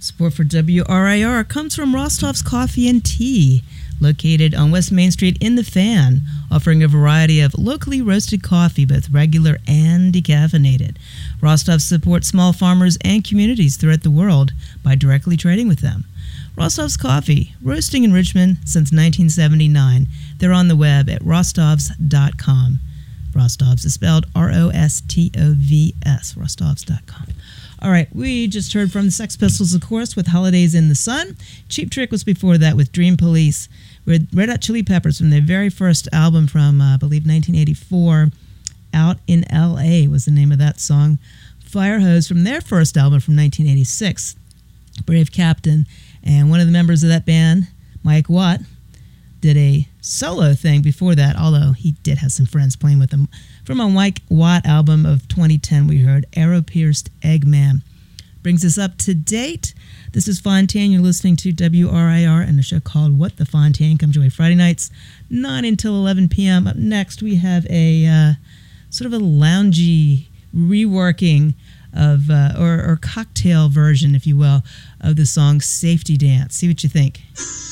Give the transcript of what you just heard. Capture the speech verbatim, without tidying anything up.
Support for W R I R comes from Rostov's Coffee and Tea, located on West Main Street in the Fan, offering a variety of locally roasted coffee, both regular and decaffeinated. Rostov supports small farmers and communities throughout the world by directly trading with them. Rostov's Coffee, roasting in Richmond since nineteen seventy-nine. They're on the web at rostovs dot com. Rostovs is spelled R O S T O V S, rostovs dot com. All right, we just heard from the Sex Pistols, of course, with Holidays in the Sun. Cheap Trick was before that with Dream Police. With Red Hot Chili Peppers from their very first album from, uh, I believe, nineteen eighty-four. Out in L A was the name of that song. Firehose from their first album from nineteen eighty-six. Brave Captain. And one of the members of that band, Mike Watt, did a solo thing before that, although he did have some friends playing with him. From a Mike Watt album of twenty ten, we heard Arrow-Pierced Eggman. Brings us up to date. This is Fontaine. You're listening to W R I R and a show called What the Fontaine. Comes your way Friday nights, nine until eleven p.m. Up next, we have a uh, sort of a loungy reworking of, uh, or, or cocktail version, if you will, of the song Safety Dance. See what you think.